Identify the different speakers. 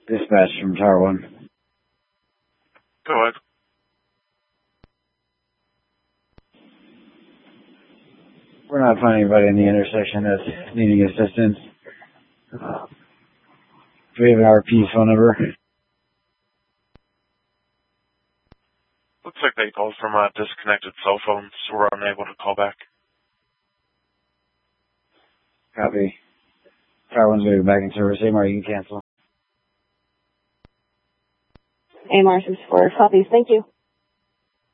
Speaker 1: Dispatch from Tower 1.
Speaker 2: Go ahead.
Speaker 1: We're not finding anybody in the intersection that's needing assistance. Do we have an RP phone number?
Speaker 2: Looks like they called from a disconnected cell phone, so we're unable to call back.
Speaker 1: Copy. Tower 1's going to be back in service. AMR, you can cancel.
Speaker 3: AMR 64. Copy. Thank you.